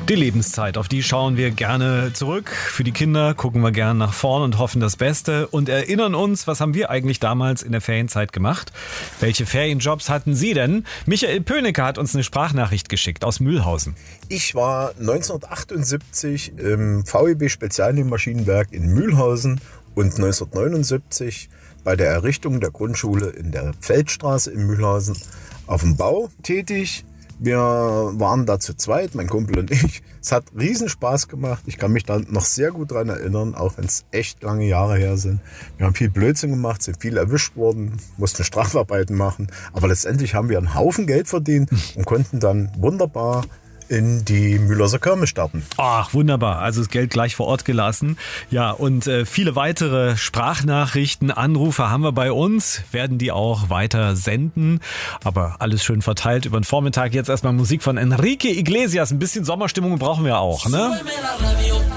Die Lebenszeit, auf die schauen wir gerne zurück. Für die Kinder gucken wir gerne nach vorn und hoffen das Beste und erinnern uns, was haben wir eigentlich damals in der Ferienzeit gemacht? Welche Ferienjobs hatten Sie denn? Michael Pönecke hat uns eine Sprachnachricht geschickt aus Mühlhausen. Ich war 1978 im VEB Spezialnähmaschinenwerk in Mühlhausen und 1979 bei der Errichtung der Grundschule in der Feldstraße in Mühlhausen auf dem Bau tätig. Wir waren da zu zweit, mein Kumpel und ich. Es hat riesen Spaß gemacht. Ich kann mich da noch sehr gut dran erinnern, auch wenn es echt lange Jahre her sind. Wir haben viel Blödsinn gemacht, sind viel erwischt worden, mussten Strafarbeiten machen. Aber letztendlich haben wir einen Haufen Geld verdient und konnten dann wunderbar in die Mühlhauser Kirmes starten. Ach, wunderbar. Also das Geld gleich vor Ort gelassen. Ja, und viele weitere Sprachnachrichten, Anrufe haben wir bei uns, werden die auch weiter senden. Aber alles schön verteilt über den Vormittag. Jetzt erstmal Musik von Enrique Iglesias. Ein bisschen Sommerstimmung brauchen wir auch, ne?